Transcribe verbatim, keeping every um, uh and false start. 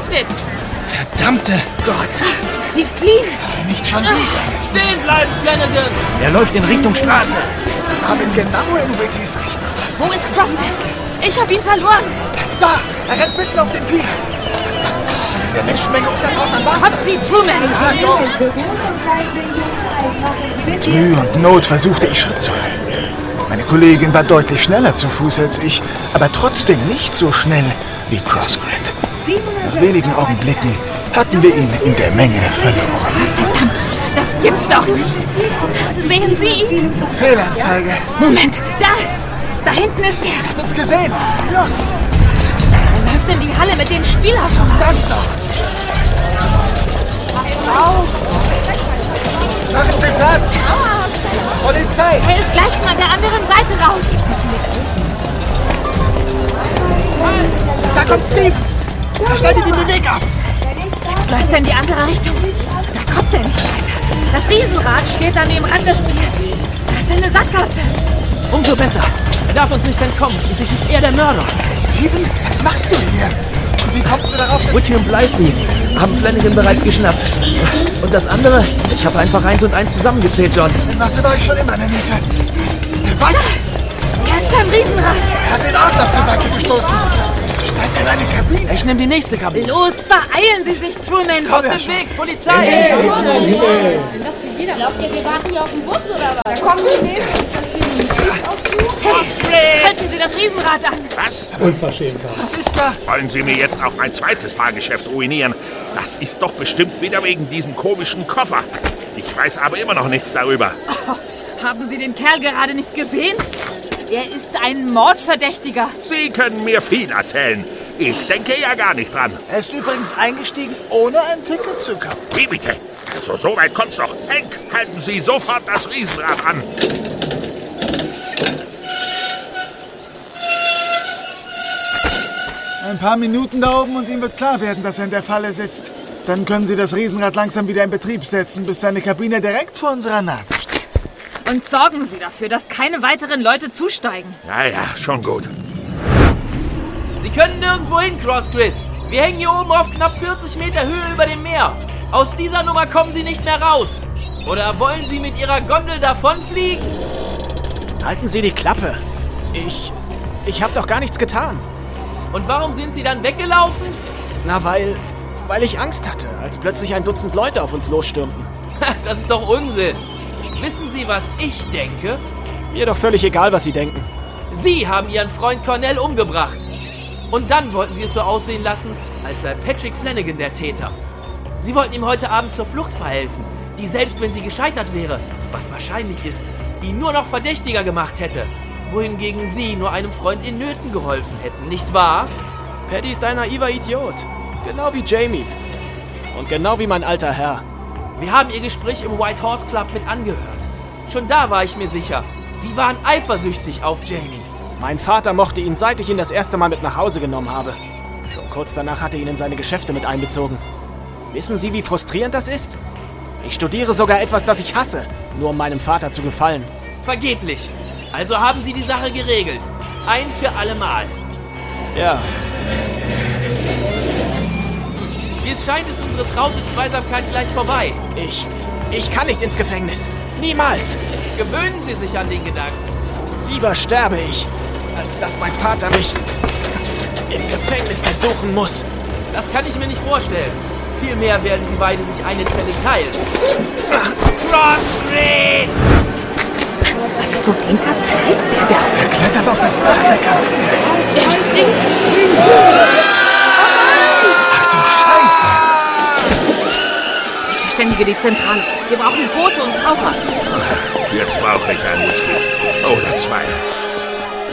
CrossFit! Verdammte Gott! Sie fliehen! Nicht schon wieder! Stehen bleiben, Flanagan! Er läuft in Richtung Straße! Damit genau in Whittys Richtung. Wo ist CrossFit? Ich habe ihn verloren! Da! Er rennt mitten auf den Pier! In der Menschenmenge untertaucht, dann war's Habt das. Sie Truman! Ah, so. Mit Mühe und Not versuchte ich Schritt zu halten. Meine Kollegin war deutlich schneller zu Fuß als ich, aber trotzdem nicht so schnell wie Crossgrid. Nach wenigen Augenblicken hatten wir ihn in der Menge verloren. Verdammt, das gibt's doch nicht! Sehen Sie? Fehlanzeige. Moment, da! Da hinten ist er! Hat uns gesehen. Los, Er läuft in die Halle mit den Spielern. das noch. Machen Sie Platz. Polizei. Er ist gleich schon an der anderen Seite raus. Da kommt Steve. Er schneidet ihm den Weg ab. Jetzt läuft er in die andere Richtung. Da kommt er nicht weiter. Das Riesenrad steht an dem Rand des Piers. Da ist eine Sackgasse. Umso besser. Er darf uns nicht entkommen. Schließlich ist er der Mörder. Steven, was machst du hier? Und wie kommst du darauf, dass... Whitty und Blythe haben Flanagan bereits geschnappt. Und das andere? Ich habe einfach eins und eins zusammengezählt, John. Warte, war ich schon immer eine Niete. Weiter! Er ist beim Riesenrad. Er hat den Adler zur Seite gestoßen. Steigt in eine Kabine. Ich nehme die nächste Kabine. Los, beeilen Sie sich, Truman. Aus dem Weg, Polizei! Glaubt ihr, wir warten hier auf den Bus oder was? Da kommen die nächsten. Hey, halten Sie das Riesenrad an. Was? Was ist da? Wollen Sie mir jetzt auch mein zweites Fahrgeschäft ruinieren? Das ist doch bestimmt wieder wegen diesem komischen Koffer. Ich weiß aber immer noch nichts darüber. Oh, haben Sie den Kerl gerade nicht gesehen? Er ist ein Mordverdächtiger. Sie können mir viel erzählen. Ich denke ja gar nicht dran. Er ist übrigens eingestiegen, ohne ein Ticket zu kaufen. Wie bitte? Also so weit kommt's doch. Hank, halten Sie sofort das Riesenrad an. Ein paar Minuten da oben und ihm wird klar werden, dass er in der Falle sitzt. Dann können Sie das Riesenrad langsam wieder in Betrieb setzen, bis seine Kabine direkt vor unserer Nase steht. Und sorgen Sie dafür, dass keine weiteren Leute zusteigen. Ja, ja, schon gut. Sie können nirgendwo hin, Crossgrid. Wir hängen hier oben auf knapp vierzig Meter Höhe über dem Meer. Aus dieser Nummer kommen Sie nicht mehr raus. Oder wollen Sie mit Ihrer Gondel davonfliegen? Halten Sie die Klappe. Ich... ich hab doch gar nichts getan. Und warum sind Sie dann weggelaufen? Na, weil... weil ich Angst hatte, als plötzlich ein Dutzend Leute auf uns losstürmten. Das ist doch Unsinn. Wissen Sie, was ich denke? Mir doch völlig egal, was Sie denken. Sie haben Ihren Freund Cornell umgebracht. Und dann wollten Sie es so aussehen lassen, als sei Patrick Flanagan der Täter. Sie wollten ihm heute Abend zur Flucht verhelfen, die selbst wenn sie gescheitert wäre, was wahrscheinlich ist, ihn nur noch verdächtiger gemacht hätte. Wohingegen Sie nur einem Freund in Nöten geholfen hätten, nicht wahr? Paddy ist ein naiver Idiot. Genau wie Jamie. Und genau wie mein alter Herr. Wir haben Ihr Gespräch im White Horse Club mit angehört. Schon da war ich mir sicher, Sie waren eifersüchtig auf Jamie. Mein Vater mochte ihn, seit ich ihn das erste Mal mit nach Hause genommen habe. Schon kurz danach hatte er ihn in seine Geschäfte mit einbezogen. Wissen Sie, wie frustrierend das ist? Ich studiere sogar etwas, das ich hasse, nur um meinem Vater zu gefallen. Vergeblich. Also haben Sie die Sache geregelt. Ein für alle Mal. Ja. Wie es scheint, ist unsere traute Zweisamkeit gleich vorbei. Ich... ich kann nicht ins Gefängnis. Niemals. Gewöhnen Sie sich an den Gedanken. Lieber sterbe ich, als dass mein Vater mich im Gefängnis besuchen muss. Das kann ich mir nicht vorstellen. Vielmehr werden Sie beide sich eine Zelle teilen. Crossgrid! Was zum Henker treibt der da? Er klettert auf das Dach der Kabine. Der springt. Ach du Scheiße! Ich verständige die Zentrale. Wir brauchen Boote und Taucher. Jetzt brauche ich einen Whisky. Oder zwei.